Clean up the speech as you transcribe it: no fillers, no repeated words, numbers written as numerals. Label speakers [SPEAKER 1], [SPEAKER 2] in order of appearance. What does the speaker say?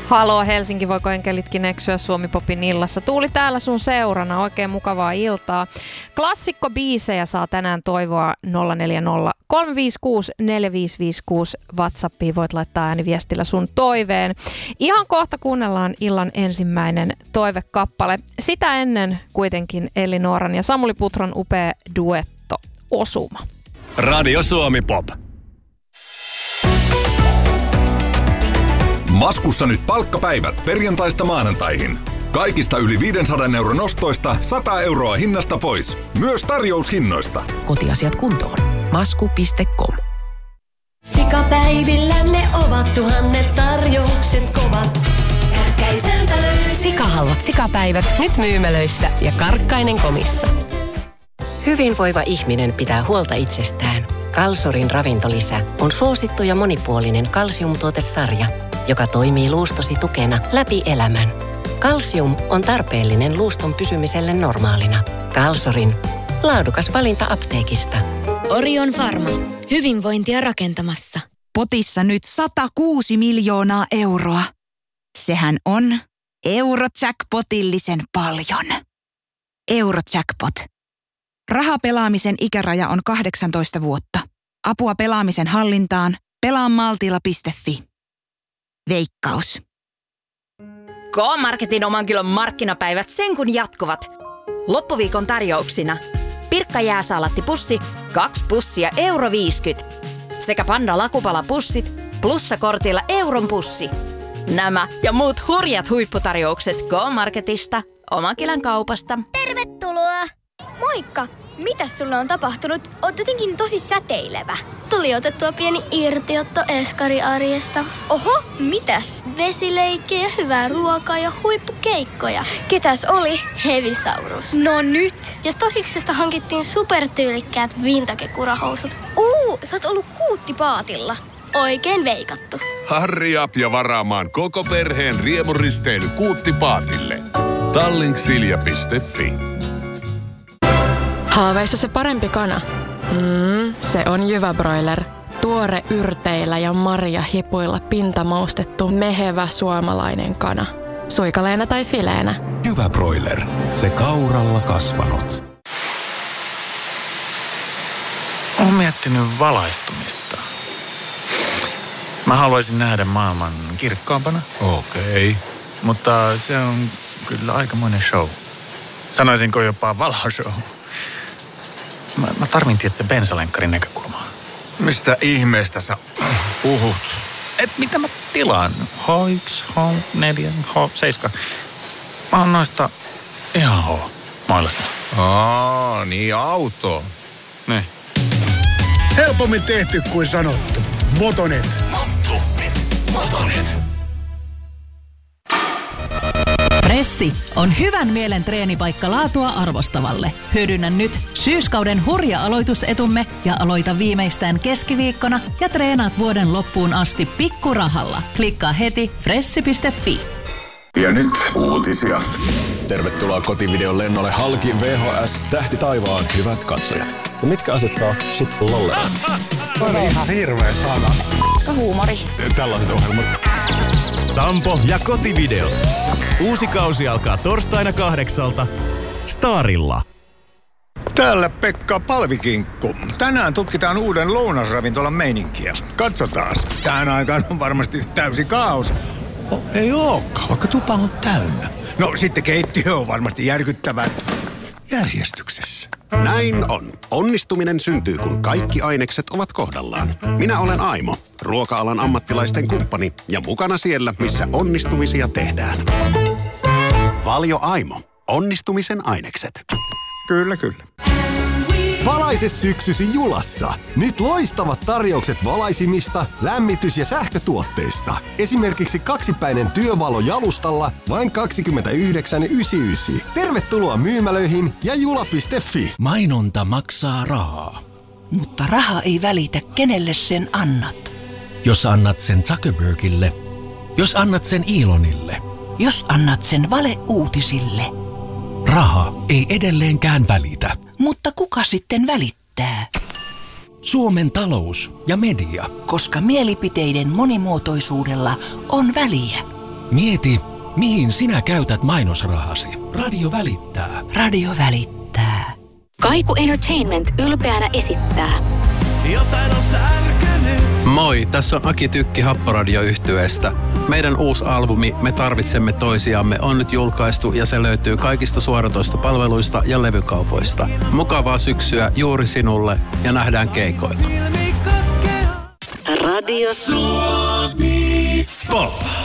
[SPEAKER 1] Haloo Helsinki, voiko enkelitkin eksyä Suomi-popin illassa? Tuuli täällä sun seurana, oikein mukavaa iltaa. Klassikkobiisejä saa tänään toivoa 040 356 4556 WhatsAppiin. Voit laittaa ääniviestillä sun toiveen. Ihan kohta kuunnellaan illan ensimmäinen toivekappale. Sitä ennen kuitenkin Elli Nooran ja Samuli Putron upea duetto Osuma.
[SPEAKER 2] Radio Suomi Pop. Maskussa nyt palkkapäivät perjantaista maanantaihin. Kaikista yli 500 euron ostoista 100 euroa hinnasta pois. Myös tarjoushinnoista.
[SPEAKER 3] Kotiasiat kuntoon. Masku.com.
[SPEAKER 4] Sikapäivillä ne ovat tuhannet tarjoukset kovat. Kärkkäiseltä löytyy.
[SPEAKER 3] Sikahalvat sikapäivät nyt myymälöissä ja Karkkainen komissa. Hyvinvoiva ihminen pitää huolta itsestään. Kalsorin ravintolisä on suosittu ja monipuolinen kalsiumtuotesarja, joka toimii luustosi tukena läpi elämän. Kalsium on tarpeellinen luuston pysymiselle normaalina. Kalsorin laadukas valinta apteekista.
[SPEAKER 5] Orion Pharma. Hyvinvointia rakentamassa.
[SPEAKER 6] Potissa nyt 106 miljoonaa euroa. Sehän on Eurojackpotillisen paljon. Eurojackpot. Rahapelaamisen ikäraja on 18 vuotta. Apua pelaamisen hallintaan. Pelaamaltilla.fi. Veikkaus.
[SPEAKER 7] K-Marketin oman kilon markkinapäivät sen kun jatkuvat. Loppuviikon tarjouksina. Pirkka jääsaalattipussi, 2 pussia €50. Sekä Panda lakupalapussit, plussakortilla euron pussi. Nämä ja muut hurjat huipputarjoukset K-Marketista, oman kilon kaupasta.
[SPEAKER 8] Tervetuloa! Moikka! Mitäs sulle on tapahtunut? Oot jotenkin tosi säteilevä. Tuli otettua pieni irtiotto eskariarjesta. Oho, mitäs? Vesileikkejä, hyvää ruokaa ja huippukeikkoja. Ketäs oli? Hevisaurus. No nyt! Ja Stosiksesta hankittiin supertyylikkäät vintage-kurahousut. Sä oot ollut Kuuttipaatilla. Oikein veikattu.
[SPEAKER 9] Hurry up ja varaamaan koko perheen riemuristeily Kuuttipaatille. Tallinksilja.fi.
[SPEAKER 10] Haaveissa se parempi kana. Se on Jyväbroiler. Tuore yrteillä ja marjahipuilla pintamaustettu mehevä suomalainen kana. Suikaleena tai fileenä.
[SPEAKER 11] Jyväbroiler. Se kauralla kasvanut.
[SPEAKER 12] Olen miettinyt valaistumista. Mä haluaisin nähdä maailman kirkkaampana.
[SPEAKER 11] Okei.
[SPEAKER 12] Mutta se on kyllä aikamoinen show. Sanoisinko jopa valoshow. Mä tarvin tietysti bensalenkkarin näkökulmaa.
[SPEAKER 11] Mistä ihmeestä sä puhut?
[SPEAKER 12] Mitä mä tilaan? H1, H4, H7. Mä oon noista ihan H-mailassa.
[SPEAKER 11] Niin auto.
[SPEAKER 12] Ne.
[SPEAKER 13] Helpommin tehty kuin sanottu. Motonet.
[SPEAKER 11] Motonet.
[SPEAKER 14] Pressi on hyvän mielen treenipaikka laatua arvostavalle. Hyödynnä nyt syyskauden hurja aloitusetumme ja aloita viimeistään keskiviikkona ja treenaat vuoden loppuun asti pikkurahalla. Klikkaa heti fressi.fi.
[SPEAKER 11] Ja nyt uutisia. Tervetuloa kotivideon lennolle halki VHS Tähti taivaan hyvät katsojat. Ja mitkä asiat saa sit lolleroon?
[SPEAKER 13] On ihan hirveä sana.
[SPEAKER 3] Huumori.
[SPEAKER 11] Tällaiset ohjelmat.
[SPEAKER 2] Sampo ja kotivideot. Uusi kausi alkaa torstaina 8 Starilla.
[SPEAKER 13] Täällä Pekka Palvikinkku. Tänään tutkitaan uuden lounasravintolan meininkiä. Katsotaan. Tähän aikaan on varmasti täysi kaos. Ei ookaan, vaikka tupa on täynnä. No sitten keittiö on varmasti järkyttävän järjestyksessä.
[SPEAKER 15] Näin on. Onnistuminen syntyy, kun kaikki ainekset ovat kohdallaan. Minä olen Aimo, ruoka-alan ammattilaisten kumppani ja mukana siellä, missä onnistumisia tehdään. Valio Aimo. Onnistumisen ainekset.
[SPEAKER 13] Kyllä.
[SPEAKER 16] Valaise syksysi Julassa. Nyt loistavat tarjoukset valaisimista, lämmitys- ja sähkötuotteista. Esimerkiksi 2-päinen työvalo jalustalla vain 29,99. Tervetuloa myymälöihin ja jula.fi.
[SPEAKER 17] Mainonta maksaa rahaa. Mutta raha ei välitä, kenelle sen annat. Jos annat sen Zuckerbergille, jos annat sen Elonille, jos annat sen valeuutisille. Raha ei edelleenkään välitä. Mutta kuka sitten välittää? Suomen talous ja media. Koska mielipiteiden monimuotoisuudella on väliä. Mieti, mihin sinä käytät mainosrahasi. Radio välittää.
[SPEAKER 14] Radio välittää.
[SPEAKER 5] Kaiku Entertainment ylpeänä esittää.
[SPEAKER 18] Jotain on särkynyt. Moi, tässä on Aki Tykki Happoradio-yhtyeestä. Meidän uusi albumi Me tarvitsemme toisiamme on nyt julkaistu ja se löytyy kaikista suoratoistopalveluista ja levykaupoista. Mukavaa syksyä juuri sinulle ja nähdään keikoilla.
[SPEAKER 5] Radio Suomi.
[SPEAKER 17] Pop.